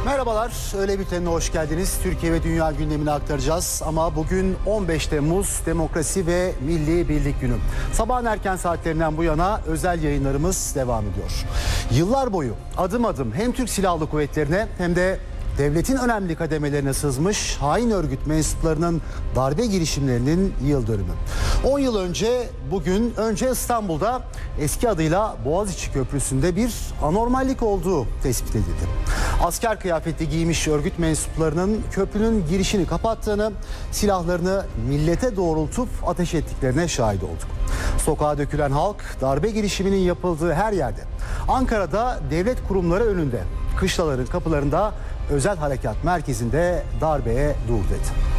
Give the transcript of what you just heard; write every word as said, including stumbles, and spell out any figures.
Merhabalar, öğle bültenine hoş geldiniz. Türkiye ve dünya gündemini aktaracağız. Ama bugün on beş Temmuz Demokrasi ve Milli Birlik Günü. Sabahın erken saatlerinden bu yana özel yayınlarımız devam ediyor. Yıllar boyu adım adım hem Türk Silahlı Kuvvetleri'ne hem de devletin önemli kademelerine sızmış hain örgüt mensuplarının darbe girişimlerinin yıl dönümü. on yıl önce bugün önce İstanbul'da eski adıyla Boğaziçi Köprüsü'nde bir anormallik olduğu tespit edildi. Asker kıyafeti giymiş örgüt mensuplarının köprünün girişini kapattığını, silahlarını millete doğrultup ateş ettiklerine şahit olduk. Sokağa dökülen halk darbe girişiminin yapıldığı her yerde, Ankara'da devlet kurumları önünde, kışlaların kapılarında, özel harekat merkezinde darbeye dur dedi.